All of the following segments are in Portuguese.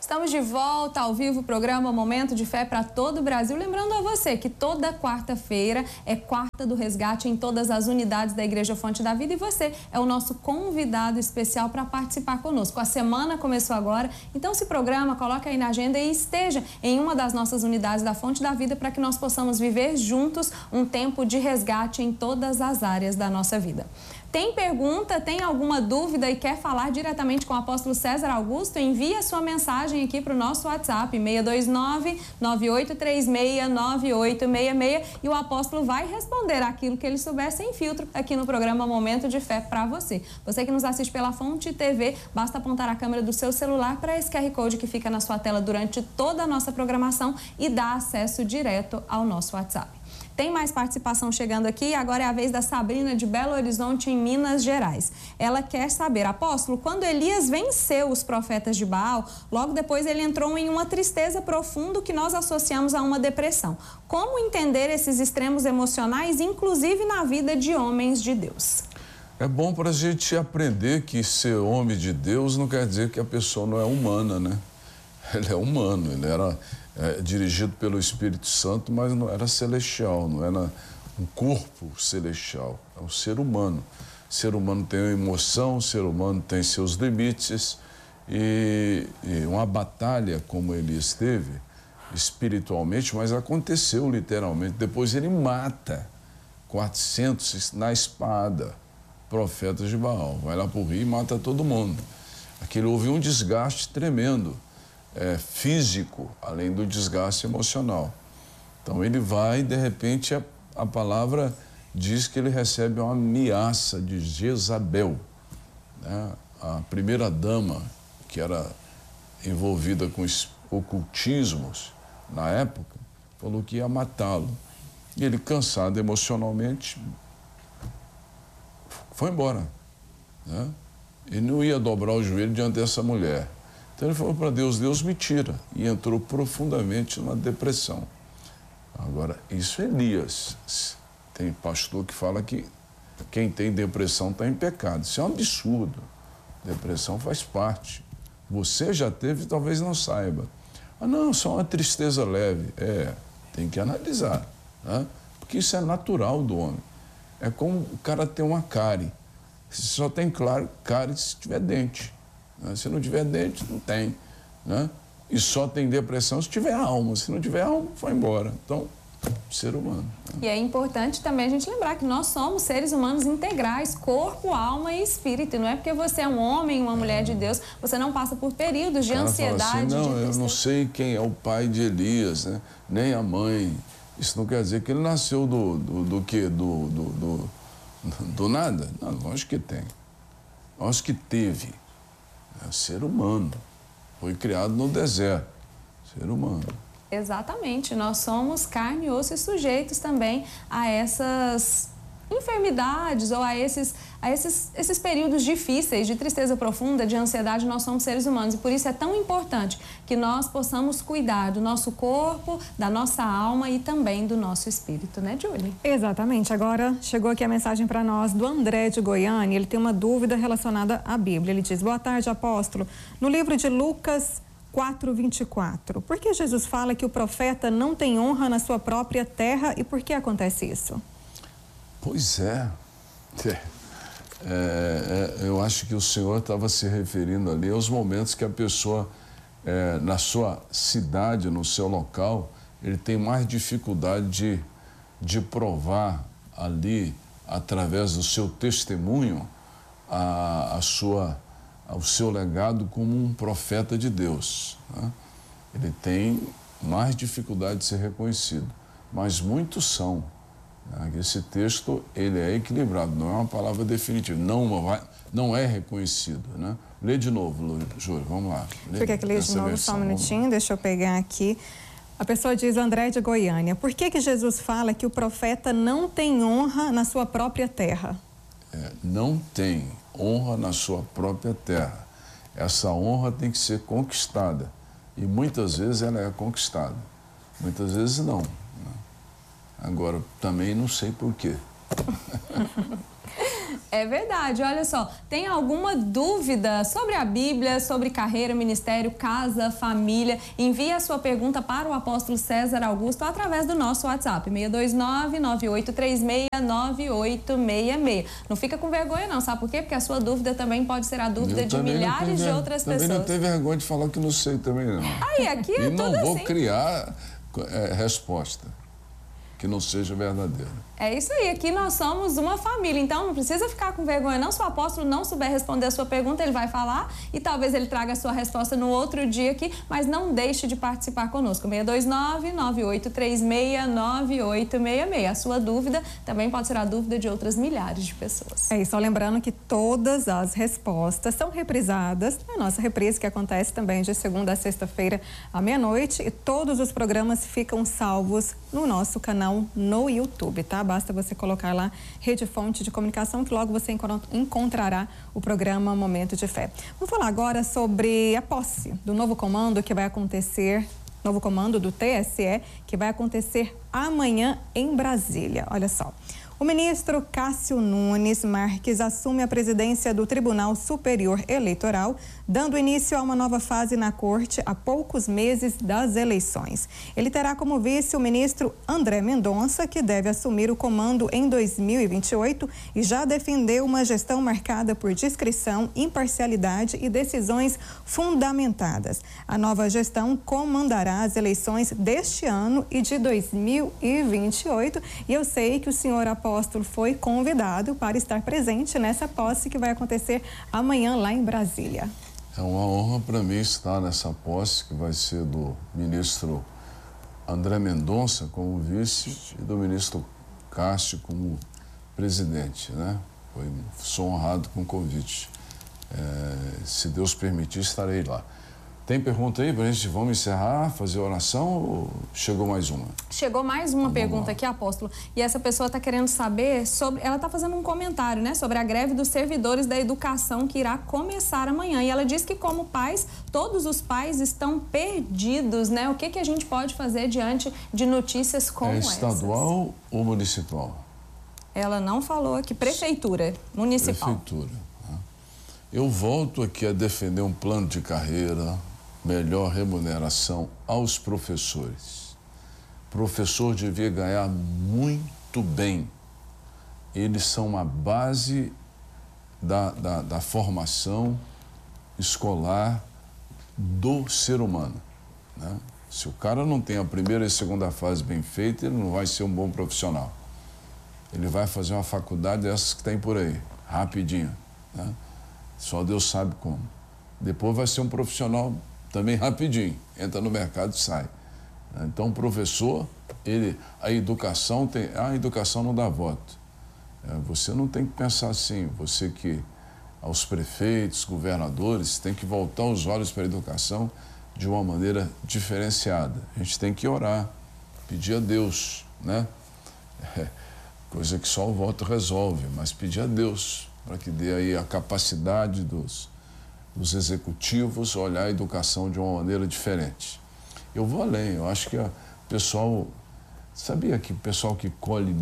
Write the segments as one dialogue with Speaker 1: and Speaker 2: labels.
Speaker 1: Estamos de volta ao vivo, programa Momento de Fé para todo o Brasil. Lembrando a você que toda quarta-feira é quarta do resgate em todas as unidades da Igreja Fonte da Vida e você é o nosso convidado especial para participar conosco. A semana começou agora, então se programa, coloca aí na agenda e esteja em uma das nossas unidades da Fonte da Vida para que nós possamos viver juntos um tempo de resgate em todas as áreas da nossa vida. Tem pergunta, tem alguma dúvida e quer falar diretamente com o apóstolo César Augusto? Envie a sua mensagem aqui para o nosso WhatsApp, 629-9836-9866 e o apóstolo vai responder aquilo que ele souber sem filtro aqui no programa Momento de Fé para você. Você que nos assiste pela Fonte TV, basta apontar a câmera do seu celular para esse QR Code que fica na sua tela durante toda a nossa programação e dá acesso direto ao nosso WhatsApp. Tem mais participação chegando aqui, agora é a vez da Sabrina de Belo Horizonte, em Minas Gerais. Ela quer saber, apóstolo, quando Elias venceu os profetas de Baal, logo depois ele entrou em uma tristeza profunda que nós associamos a uma depressão. Como entender esses extremos emocionais, inclusive na vida de homens de Deus?
Speaker 2: É bom para a gente aprender que ser homem de Deus não quer dizer que a pessoa não é humana, né? Ele é humano, ele era dirigido pelo Espírito Santo, mas não era celestial, não era um corpo celestial, é um ser humano. O ser humano tem uma emoção, o ser humano tem seus limites e uma batalha como ele esteve espiritualmente, mas aconteceu literalmente. Depois ele mata 400 na espada, profetas de Baal, vai lá para o rio e mata todo mundo. Aquilo houve um desgaste tremendo. Físico, além do desgaste emocional. Então ele vai, de repente, a palavra diz que ele recebe uma ameaça de Jezabel, né? A primeira dama, que era envolvida com ocultismos na época, falou que ia matá-lo. E ele, cansado emocionalmente, foi embora, né? Ele não ia dobrar o joelho diante dessa mulher. Então ele falou para Deus, Deus me tira, e entrou profundamente na depressão. Agora, isso é Elias. Tem pastor que fala que quem tem depressão está em pecado. Isso é um absurdo. Depressão faz parte. Você já teve, talvez não saiba. Ah, não, só uma tristeza leve. Tem que analisar, né? Porque isso é natural do homem. É como o cara ter uma cárie. Só tem cárie se tiver dente. Se não tiver dente, não tem, né? E só tem depressão se tiver alma. Se não tiver alma, vai embora. Então, ser humano.
Speaker 1: E é importante também a gente lembrar que nós somos seres humanos integrais, corpo, alma e espírito. E não é porque você é um homem, uma mulher de Deus, você não passa por períodos de ansiedade.
Speaker 2: Assim, não, eu não sei quem é o pai de Elias, né? Nem a mãe. Isso não quer dizer que ele nasceu do quê? Do nada? Não, lógico que tem. Lógico que teve. É ser humano. Foi criado no deserto. Ser humano.
Speaker 1: Exatamente. Nós somos carne, osso e sujeitos também a essas enfermidades ou a esses períodos difíceis de tristeza profunda, de ansiedade. Nós somos seres humanos e por isso é tão importante que nós possamos cuidar do nosso corpo, da nossa alma e também do nosso espírito, né, Julie?
Speaker 3: Exatamente. Agora chegou aqui a mensagem para nós do André de Goiânia. Ele tem uma dúvida relacionada à Bíblia. Ele diz: boa tarde, apóstolo. No livro de Lucas 4:24, por que Jesus fala que o profeta não tem honra na sua própria terra e por que acontece isso?
Speaker 2: Pois eu acho que o Senhor estava se referindo ali aos momentos que a pessoa, na sua cidade, no seu local, ele tem mais dificuldade de provar ali, através do seu testemunho, o seu legado como um profeta de Deus, né? Ele tem mais dificuldade de ser reconhecido, mas muitos são. Esse texto, ele é equilibrado, não é uma palavra definitiva, não é reconhecido, né? Lê de novo, Júlio, vamos lá.
Speaker 3: Você quer que lê de novo só um minutinho? Deixa eu pegar aqui. A pessoa diz, André de Goiânia, por que Jesus fala que o profeta não tem honra na sua própria terra?
Speaker 2: Não tem honra na sua própria terra. Essa honra tem que ser conquistada. E muitas vezes ela é conquistada, muitas vezes não. Agora, também não sei por quê.
Speaker 1: É verdade, olha só, tem alguma dúvida sobre a Bíblia, sobre carreira, ministério, casa, família? Envie a sua pergunta para o apóstolo César Augusto através do nosso WhatsApp, 629-9836-9866. Não fica com vergonha não, sabe por quê? Porque a sua dúvida também pode ser a dúvida de milhares de outras pessoas.
Speaker 2: Também não tem vergonha de falar que não sei também não.
Speaker 1: Aí, aqui é tudo assim.
Speaker 2: E não vou criar resposta que não seja verdadeira.
Speaker 1: É isso aí, aqui nós somos uma família, então não precisa ficar com vergonha não. Se o apóstolo não souber responder a sua pergunta, ele vai falar e talvez ele traga a sua resposta no outro dia aqui, mas não deixe de participar conosco. 629-9836-9866. A sua dúvida também pode ser a dúvida de outras milhares de pessoas.
Speaker 3: É isso, só lembrando que todas as respostas são reprisadas na nossa reprise, que acontece também de segunda a sexta-feira à meia-noite, e todos os programas ficam salvos no nosso canal no YouTube, tá? Basta você colocar lá Rede Fonte de Comunicação, que logo você encontrará o programa Momento de Fé. Vamos falar agora sobre a posse do novo comando que vai acontecer, novo comando do TSE, que vai acontecer amanhã em Brasília. Olha só. O ministro Cássio Nunes Marques assume a presidência do Tribunal Superior Eleitoral, dando início a uma nova fase na corte a poucos meses das eleições. Ele terá como vice o ministro André Mendonça, que deve assumir o comando em 2028 e já defendeu uma gestão marcada por discrição, imparcialidade e decisões fundamentadas. A nova gestão comandará as eleições deste ano e de 2028, e eu sei que o senhor apóstolo foi convidado para estar presente nessa posse que vai acontecer amanhã lá em Brasília.
Speaker 2: É uma honra para mim estar nessa posse, que vai ser do ministro André Mendonça como vice e do ministro Cássio como presidente, né? Sou honrado com o convite. Se Deus permitir, estarei lá. Tem pergunta aí pra gente? Vamos encerrar, fazer oração ou chegou mais uma?
Speaker 1: Chegou mais uma pergunta aqui, apóstolo. E essa pessoa está querendo saber sobre... Ela está fazendo um comentário, né? Sobre a greve dos servidores da educação que irá começar amanhã. E ela diz que, como pais, todos os pais estão perdidos, né? O que a gente pode fazer diante de notícias como essas?
Speaker 2: É estadual ou municipal?
Speaker 1: Ela não falou aqui. Prefeitura, municipal.
Speaker 2: Prefeitura. Eu volto aqui a defender um plano de carreira, melhor remuneração aos professores. O professor devia ganhar muito bem. Eles são uma base da formação escolar do ser humano, né? Se o cara não tem a primeira e a segunda fase bem feita, ele não vai ser um bom profissional. Ele vai fazer uma faculdade dessas que tem por aí, rapidinho, né? Só Deus sabe como. Depois vai ser um profissional também rapidinho, entra no mercado e sai. Então, o professor, a educação não dá voto. Você não tem que pensar assim, você que, aos prefeitos, governadores, tem que voltar os olhos para a educação de uma maneira diferenciada. A gente tem que orar, pedir a Deus, né? Coisa que só o voto resolve, mas pedir a Deus para que dê aí a capacidade dos executivos olhar a educação de uma maneira diferente. Eu vou além, eu acho que o pessoal... Sabia que o pessoal que colhe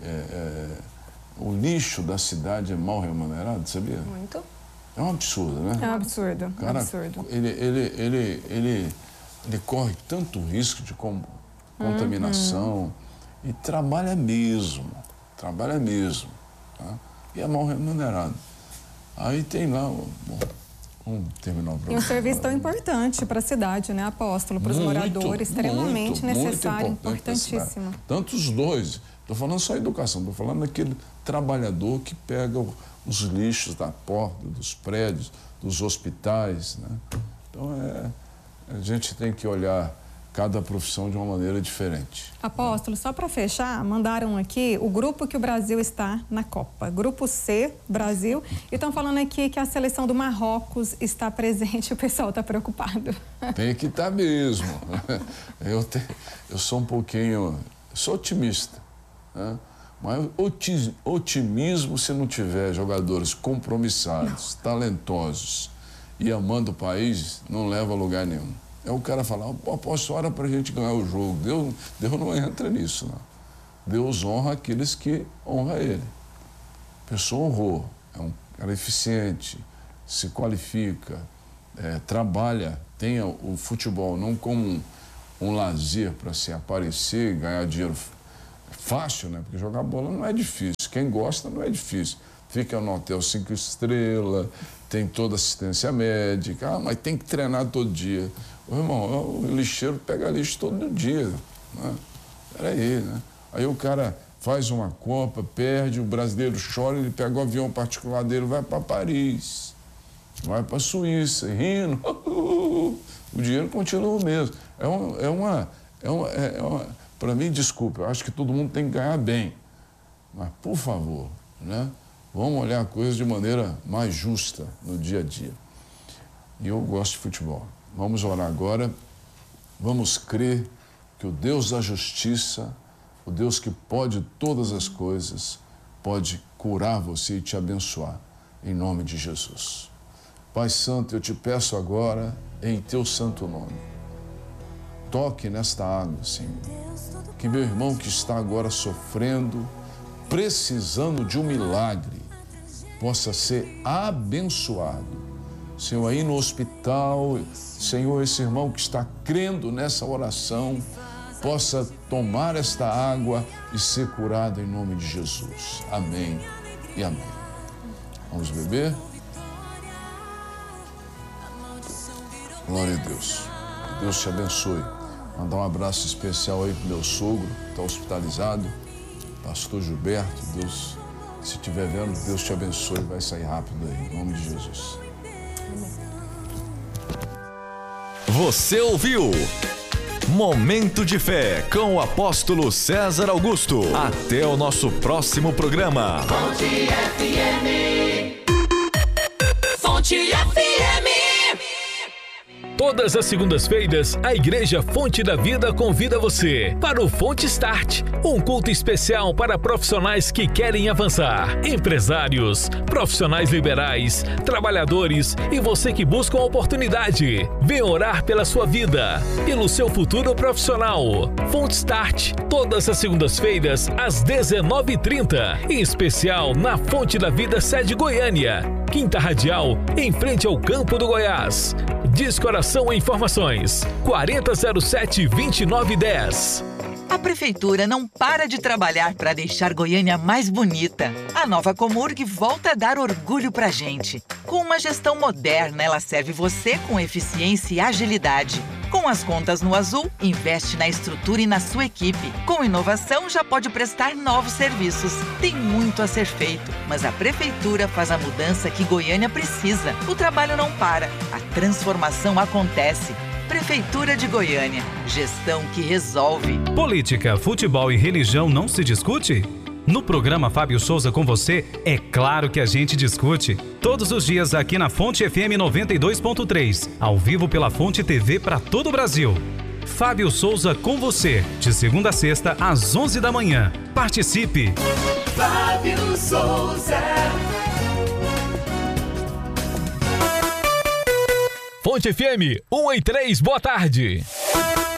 Speaker 2: o lixo da cidade é mal remunerado, sabia?
Speaker 1: Muito.
Speaker 2: É um absurdo, né?
Speaker 3: É um absurdo,
Speaker 2: cara,
Speaker 3: absurdo.
Speaker 2: Ele corre tanto risco de contaminação e trabalha mesmo, tá? E é mal remunerado. Aí tem lá, vamos terminar o programa.
Speaker 3: E um serviço tão importante para a cidade, né, apóstolo? Para os moradores, extremamente necessário, importantíssimo.
Speaker 2: Tanto os dois. Estou falando só educação, estou falando daquele trabalhador que pega os lixos da porta, dos prédios, dos hospitais, né? Então, a gente tem que olhar cada profissão de uma maneira diferente.
Speaker 3: Apóstolo, só para fechar, mandaram aqui o grupo que o Brasil está na Copa. Grupo C, Brasil. E estão falando aqui que a seleção do Marrocos está presente. O pessoal está preocupado.
Speaker 2: Tem que estar mesmo. Eu sou um pouquinho... Sou otimista, né? Mas otimismo, se não tiver jogadores compromissados, talentosos e amando o país, não leva a lugar nenhum. É o cara falar, posso orar para a gente ganhar o jogo. Deus não entra nisso, não. Deus honra aqueles que honram ele. A pessoa honrou, é um cara eficiente, se qualifica, trabalha, tem o futebol não como um lazer para se aparecer e ganhar dinheiro fácil, né? Porque jogar bola não é difícil. Quem gosta não é difícil. Fica no hotel 5 estrelas, tem toda assistência médica, mas tem que treinar todo dia. Ô, irmão, o lixeiro pega lixo todo dia, né? Peraí, né? Aí o cara faz uma Copa, perde, o brasileiro chora, ele pega o avião particular dele, vai para Paris, vai para a Suíça, rindo. O dinheiro continua o mesmo. Para mim, desculpa, eu acho que todo mundo tem que ganhar bem. Mas, por favor, né? Vamos olhar a coisa de maneira mais justa no dia a dia. E eu gosto de futebol. Vamos orar agora, vamos crer que o Deus da justiça, o Deus que pode todas as coisas, pode curar você e te abençoar, em nome de Jesus. Pai Santo, eu te peço agora, em teu santo nome, toque nesta água, Senhor, que meu irmão que está agora sofrendo, precisando de um milagre, possa ser abençoado. Senhor, aí no hospital, Senhor, esse irmão que está crendo nessa oração, possa tomar esta água e ser curado em nome de Jesus. Amém e amém. Vamos beber? Glória a Deus. Deus te abençoe. Mandar um abraço especial aí pro meu sogro, que está hospitalizado, pastor Gilberto. Deus, se estiver vendo, Deus te abençoe, vai sair rápido aí, em nome de Jesus.
Speaker 4: Você ouviu Momento de Fé com o apóstolo César Augusto. Até o nosso próximo programa.
Speaker 5: Fonte FM. Fonte FM.
Speaker 6: Todas as segundas-feiras, a Igreja Fonte da Vida convida você para o Fonte Start, um culto especial para profissionais que querem avançar, empresários, profissionais liberais, trabalhadores e você que busca uma oportunidade. Venha orar pela sua vida, pelo seu futuro profissional. Fonte Start, todas as segundas-feiras, às 19h30, em especial na Fonte da Vida, sede Goiânia, Quinta Radial, em frente ao Campo do Goiás. Discoração e informações 4007-2910.
Speaker 7: A Prefeitura não para de trabalhar para deixar Goiânia mais bonita. A nova Comurg volta a dar orgulho pra gente. Com uma gestão moderna, ela serve você com eficiência e agilidade. Com as contas no azul, investe na estrutura e na sua equipe. Com inovação, já pode prestar novos serviços. Tem muito a ser feito, mas a Prefeitura faz a mudança que Goiânia precisa. O trabalho não para, a transformação acontece. Prefeitura de Goiânia, gestão que resolve.
Speaker 8: Política, futebol e religião não se discute? No programa Fábio Souza com você, é claro que a gente discute. Todos os dias aqui na Fonte FM 92.3, ao vivo pela Fonte TV para todo o Brasil. Fábio Souza com você, de segunda a sexta, às 11 da manhã. Participe!
Speaker 5: Fábio Souza.
Speaker 6: Fonte FM 1 e 3, boa tarde.